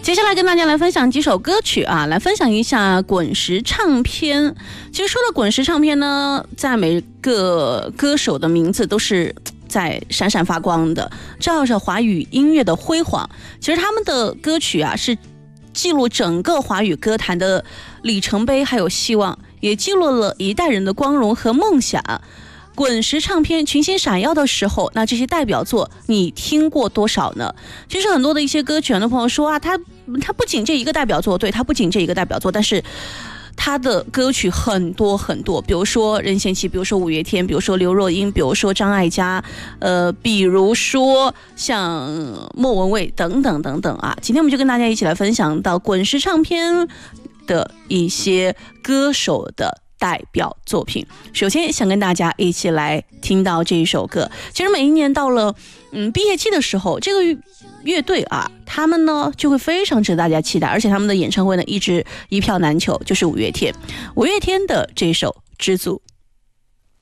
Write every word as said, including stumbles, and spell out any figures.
接下来跟大家来分享几首歌曲啊，来分享一下滚石唱片。其实说到滚石唱片呢，在每个歌手的名字都是在闪闪发光的，照着华语音乐的辉煌。其实他们的歌曲啊，是记录整个华语歌坛的里程碑还有希望，也记录了一代人的光荣和梦想。滚石唱片群星闪耀的时候，那这些代表作你听过多少呢？其实很多的一些歌曲，很多朋友说啊，他他不仅这一个代表作，对，他不仅这一个代表作，但是他的歌曲很多很多，比如说任贤齐，比如说五月天，比如说刘若英，比如说张艾嘉，呃，比如说像莫文蔚等等等等啊。今天我们就跟大家一起来分享到滚石唱片的一些歌手的代表作品。首先想跟大家一起来听到这一首歌。其实每一年到了嗯毕业季的时候，这个乐队啊，他们呢就会非常值得大家期待，而且他们的演唱会呢一直一票难求，就是五月天。五月天的这首《知足》。